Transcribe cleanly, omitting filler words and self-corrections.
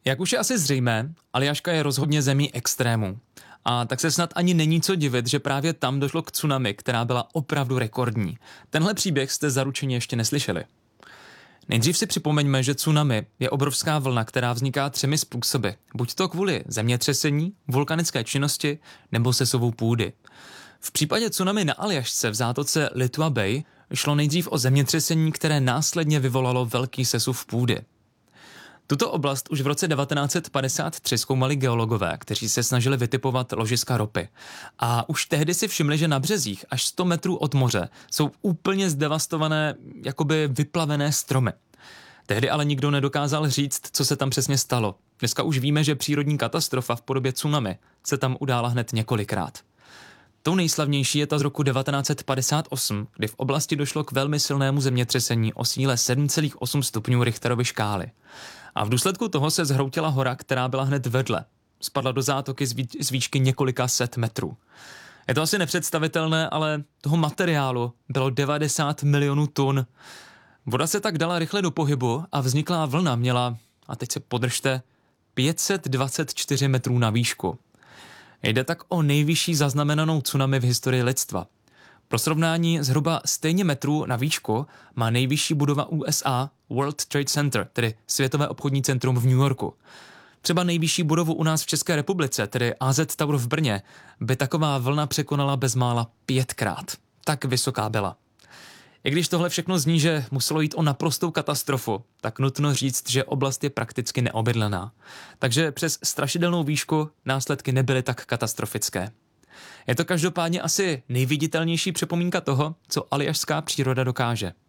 Jak už je asi zřejmé, Aljaška je rozhodně zemí extrémů. A tak se snad ani není co divit, že právě tam došlo k tsunami, která byla opravdu rekordní. Tenhle příběh jste zaručeně ještě neslyšeli. Nejdřív si připomeňme, že tsunami je obrovská vlna, která vzniká 3 způsoby. Buď to kvůli zemětřesení, vulkanické činnosti nebo sesuvou půdy. V případě tsunami na Aljašce v zátoce Litua Bay šlo nejdřív o zemětřesení, které následně vyvolalo velký sesuv půdy. Tuto oblast už v roce 1953 zkoumali geologové, kteří se snažili vytipovat ložiska ropy. A už tehdy si všimli, že na březích až 100 metrů od moře jsou úplně zdevastované, jakoby vyplavené stromy. Tehdy ale nikdo nedokázal říct, co se tam přesně stalo. Dneska už víme, že přírodní katastrofa v podobě tsunami se tam udála hned několikrát. Tou nejslavnější je ta z roku 1958, kdy v oblasti došlo k velmi silnému zemětřesení o síle 7,8 stupňů Richterovy škály. A v důsledku toho se zhroutila hora, která byla hned vedle. Spadla do zátoky z výšky několika set metrů. Je to asi nepředstavitelné, ale toho materiálu bylo 90 milionů tun. Voda se tak dala rychle do pohybu a vzniklá vlna měla, a teď se podržte, 524 metrů na výšku. Jde tak o nejvyšší zaznamenanou tsunami v historii lidstva. Pro srovnání zhruba stejně metrů na výšku má nejvyšší budova USA World Trade Center, tedy Světové obchodní centrum v New Yorku. Třeba nejvyšší budovu u nás v České republice, tedy AZ Tower v Brně, by taková vlna překonala bezmála 5krát. Tak vysoká byla. I když tohle všechno zní, že muselo jít o naprostou katastrofu, tak nutno říct, že oblast je prakticky neobydlená. Takže přes strašidelnou výšku následky nebyly tak katastrofické. Je to každopádně asi nejviditelnější připomínka toho, co aljašská příroda dokáže.